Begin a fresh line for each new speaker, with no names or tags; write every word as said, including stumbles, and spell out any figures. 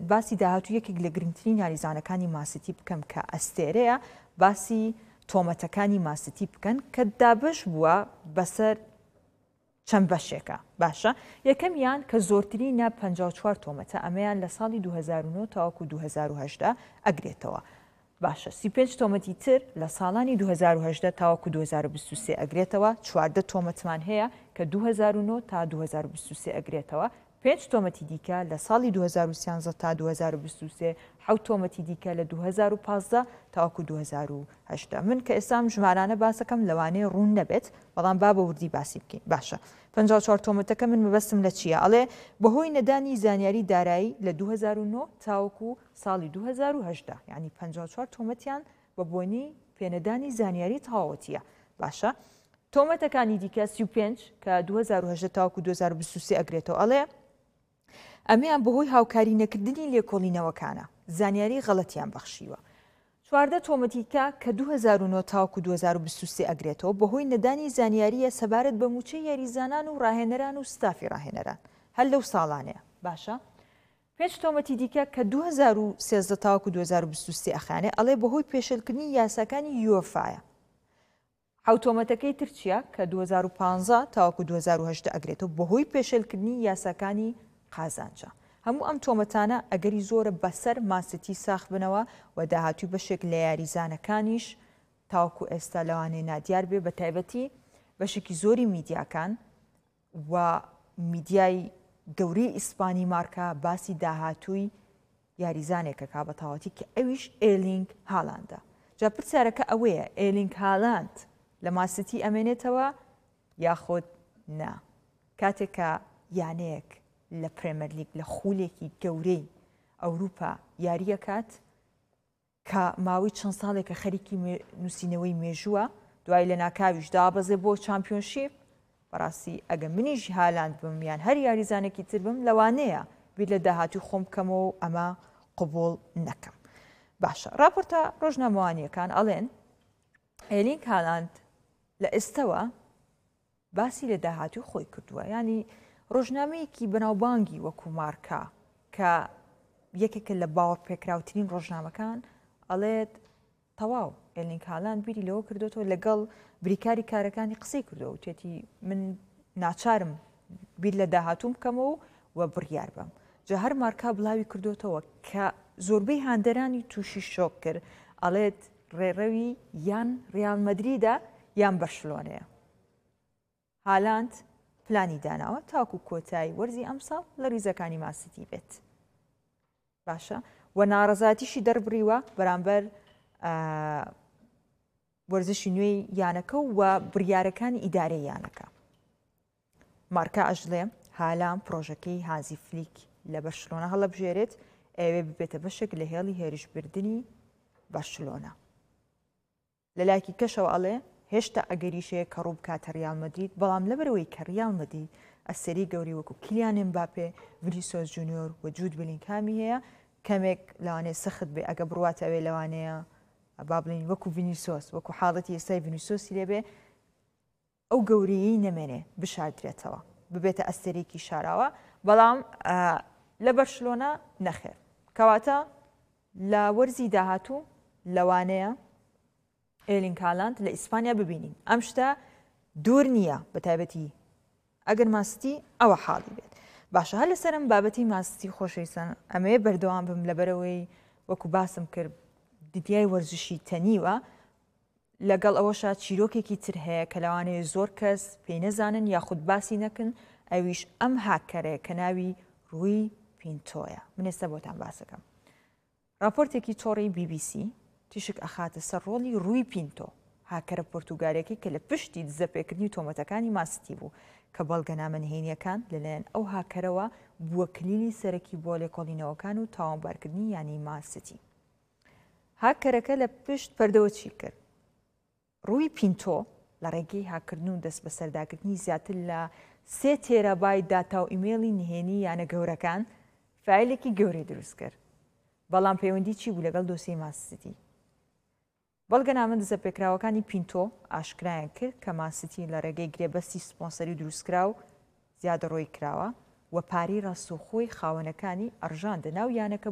باسی داهاتوو یەکێک لە گرنگترین یاریزانەکانی ماستی بکەم کە ئەستێرەیە باسی تۆمەتەکانی ماستی بکەن کە دابش بووە بەسەر چەند بەشێکە باشە یەکەمیان کە زۆرترینە پەنجا و چوار تۆمەتە ئەمەیان لە ساڵی دوو هەزار و نۆ تاوەکو دوو هەزار و هەژدە ئەگرێتەوە باشە سی و پێنج تۆمەتی تر لە ساڵانی دوو هەزار و هەژدە تاوەکو دوو هەزار و بیست و سێ ئەگرێتەوە چواردە تۆمەتمان هەیە کە دوو هەزار و نۆ تا دوو هەزار و بیست و سێ ئەگرێتەوە پێنج تۆمەتی دیکە لە ساڵی دوو هەزار و سیانزە تا دوو هەزار و بیست و سێ حەوت تۆمەتی دیکە لە دوو هەزار و پانزدە تاوەکو دوو هەزار و هەژدە من کە ئێستام ژمارانە باسەکەم لەوانەیە ڕوون نەبێت بەڵام با بە وردی باسی بکەین باشە پەنجا و چوار تۆمەتەکە من مەبەستم لە چییە ئەڵێ بەهۆی نەدانی زانیاری دارایی لە دوو هەزار و نۆ تاوەکو ساڵی دوو هەزار و هەژدە یعنی پەنجا و چوار تۆمەتیان بە بۆنی پێنەدانی زانیاری تەواوەتیە باشە تۆمەتەکانی دیکە سی و پێنج کە دوو هەزار و هەژدە تاوەکو دوو هەزار و بیست و سێ ئەگرێتەوە ئەڵێ ئەمەیان بەهۆی هاوکاری نەکردنی لێکۆڵینەوەکانە زانیاری غەڵەتیان بەخشیوە چواردە تۆمەتیکە کە دوو هەزار و نۆ تاوەکو دوو هەزار و بیست و سێ ئەگرێتەوە بەهۆی نەدانی زانیاریە سەبارەت بە موچەی یاریزانان و ڕاهێنەران و ستافی ڕاهێنەران هەر لەو ساڵانەیە باشە پێنج تۆمەتی دیکە کە دوو هەزار و سێزدە تاوەکو دوو هەزار و بیست و سێ ئەخانێ ئەڵێ بەهۆی پێشێلکردنی یاساکانی یوفایە حەوت تۆمەتەکەی تر چییە کە دوو هەزار و پانزدە تاوەکو دوو هەزار و هەژدە ئەگرێتەوە بەهۆی پێشێلکردنی یاساکانی قازانجە هەموو ئەم تۆمەتانە ئەگەری زۆرە بەسەر ماستی ساخ بنەوە و داهاتووی بەشێک لە یاریزانەکانیش تاوەکو ئێستا لەوانەیە نادیار بێ بە تایبەتی بەشێکی زۆری میدیاکان و میدیای گەورەی ئیسپانی مارکە باسی داهاتووی یاریزانێکە کا بە تاواتی کە ئەویش ئێرلینگ هاڵاندە جا پرسیارەکە ئەوەیە ئێرلینگ هاڵاند لە ماستی ئەمێنێتەوە یاخۆت نا کاتێکە یانەیەک لە پرێمەر لیگ لە خولێکی گەورەی ئەوروپا یاریەکات کە ماوەی چەند ساڵێکە خەریکی نووسینەوەی مێژووە دوای لە ناکاویش دابەزێ بۆ چامپیۆنشیپ بەڕاستی ئەگە منیش هالاند بم یان هەر یاریزانێکی تر بم لەوانەیە بیر لە داهاتوی خۆم بکەمەوە ئەمە قبول نەکەم باشە راپۆرتە ڕۆژنامەوانیەکان ئەڵێن ئێرلینگ هالاند لە ئێستەوە باسی لە داهاتوی خۆی کردووە ینی ڕۆژنامەیەکی بەناوبانگی وەکو مارکە کە یەکێکە لە باوەڕ پێکراوترین ڕۆژنامەکان ئەڵێت تەواو ئێرلینگ هالاند بیری لەوە کردوێتەوە لەگەڵ بریکاری کارەکانی قسەی کردەوە توێتی من ناچارم بیر لە داهاتوم بکەمەوە و بڕیار بم جا هەر مارکا بڵاوی کردوێتەوە کە زۆربەی هاندەرانی تووشی شۆک کرد ئەڵێت ڕێڕەوی یان ڕیال مەدریدە یان بەرشلۆنەیە هالاند پلانی داناوە تاکو کۆتایی وەرزی ئەمساڵ لە ریزەکانی ماستی بێت باشە و ناڕەزاتیشی دەربڕیوە بەرامبەر وەرزشی نوێی یانەکە و بڕیارەکانی ئیدارەی یانەکە مارکە ئەژڵێ هالان پرۆژەکەی هانزی فلیک لە بەرشلۆنە هەڵەبژێرێت ئەوێ ببێتە بەشێک لە هێڵی هێرشبردننی بەرشلۆنە لە لایکی کەشەوە ئەڵێ هێشتا ئەگەریشەیە کە ڕوو بکاتە ریال مەدرید بەڵام لەبەرەوەی کە ریال مەدرید ئەسەری گەوری وەکو کیلیان ئێمباپێ ڤینیسیۆس جونیۆر و جود بلینگهامی هەیە کەمێک لەوانەیە سەخت بێ ئەگە بڕواتە ئەوێ لەوانەیە با بڵین وەکو ڤینیسیۆس وەکو حاڵەتی ئێستای ڤینیسیۆسی لێبێ ئەو گەورەیەی نەمێنێ بشاردرێتەوە ببێتە ئەستێرێکی شاراوە بەڵام لە بەرشلۆنە نەخێر کەواتە لە وەرزی داهاتوو لەوانەیە ئێرلینگ هالاند لە ئیسپانیا ببینین ئەم شتە دوور نییە بە تایبەتی ئەگەر ماستی ئەوە حاڵی بێت باشە هەر لەسەرم بابەتی ماستی خۆشەویستان ئەمەیە بەردەوام بم لەبەرەوەی وەکو باسم کرد دیدیای وەرزشی تەنیوە لەگەڵ ئەوەشا چیرۆکێکی تر هەیە کە لەوانەیە زۆر کەس پێی نەزانن یاخود باسی نەکەن ئەویش ئەم هاکەرەیە کە ناوی ڕووی پینتۆیە من ئێستا بۆتان باسەکەم راپۆرتێکی تۆڕی بی بی سی تیشک ئەخاتە سەر ڕۆڵی ڕووی پینتۆ هاکەرە پۆرتوگالێکی کە لە پشتی دزەپێکردنی تۆمەتەکانی ماستی بوو کە بەڵگە نامەنهێنیەکان لەلایەن ئەو هاکەرەوە بووە کلیلی سەرەکی بۆ لێکۆڵینەوەکان و تاوانبارکردنی یانی ماستی هاکەرەکە لە پشت پەردەوە چی کرد ڕووی پینتۆ لە ڕێگەی هاکردن و دەست بە سەرداگرتنی زیاتر لە سێ تێرەبای داتا و ئیمێڵی نهێنی یانە گەورەکان فایلێکی گەورەی دروست کرد بەڵام پەیوەندی چی بوو لەگەڵ دۆسیەی ماستی بەڵگە نامە دزەپێکراوەکانی پینتۆ ئاشکرایان کرد کە ماستی لە ڕێگەی گرێبەستی سپۆنسەری دروستکرا و زیادە ڕۆی کراوە و پارەی ڕاستەوخۆی خاوەنەکانی ئەڕژاندە ناو یانەکە